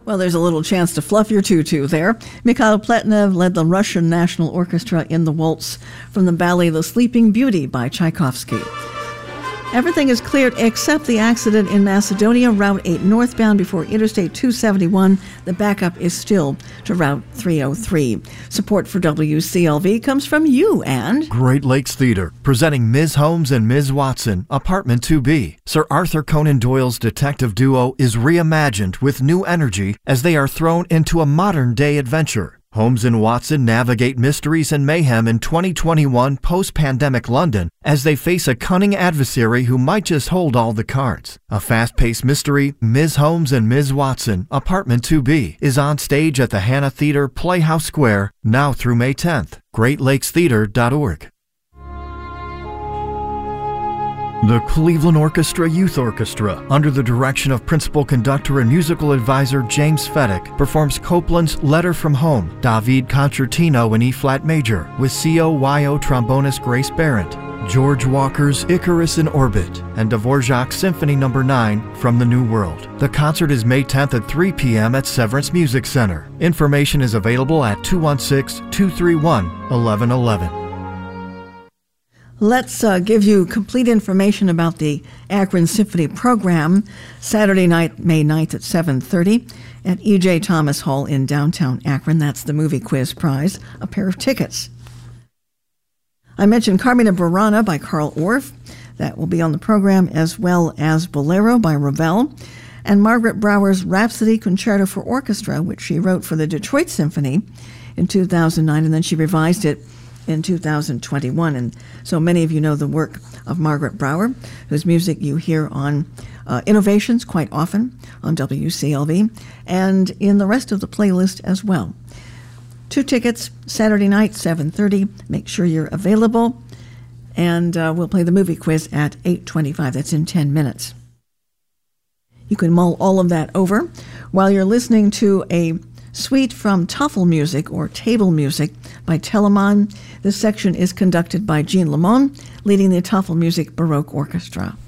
Well, there's a little chance to fluff your tutu there. Mikhail Pletnev led the Russian National Orchestra in the waltz from the ballet The Sleeping Beauty by Tchaikovsky. Everything is cleared except the accident in Macedonia, Route 8 northbound before Interstate 271. The backup is still to Route 303. Support for WCLV comes from you and Great Lakes Theater, presenting Ms. Holmes and Ms. Watson, Apartment 2B. Sir Arthur Conan Doyle's detective duo is reimagined with new energy as they are thrown into a modern-day adventure. Holmes and Watson navigate mysteries and mayhem in 2021 post-pandemic London as they face a cunning adversary who might just hold all the cards. A fast-paced mystery, Ms. Holmes and Ms. Watson, Apartment 2B, is on stage at the Hannah Theater, Playhouse Square, now through May 10th. GreatLakesTheater.org. The Cleveland Orchestra Youth Orchestra, under the direction of principal conductor and musical advisor James Fedek, performs Copland's Letter from Home, David Concertino in E-flat major, with COYO trombonist Grace Barrett, George Walker's Icarus in Orbit, and Dvorak's Symphony No. 9 from the New World. The concert is May 10th at 3 p.m. at Severance Music Center. Information is available at 216-231-1111. Let's give you complete information about the Akron Symphony program. Saturday night, May 9th at 7:30 at E.J. Thomas Hall in downtown Akron. That's the movie quiz prize, a pair of tickets. I mentioned Carmina Burana by Carl Orff. That will be on the program, as well as Bolero by Ravel, and Margaret Brower's Rhapsody Concerto for Orchestra, which she wrote for the Detroit Symphony in 2009, and then she revised it in 2021. And so many of you know the work of Margaret Brower, whose music you hear on Innovations quite often on WCLV and in the rest of the playlist as well. 2 tickets, Saturday night, 7:30. Make sure you're available. And we'll play the movie quiz at 8:25. That's in 10 minutes. You can mull all of that over while you're listening to a suite from Tafel Music, or Table Music, by Telemann. This section is conducted by Jean Lamont, leading the Tafel Music Baroque Orchestra.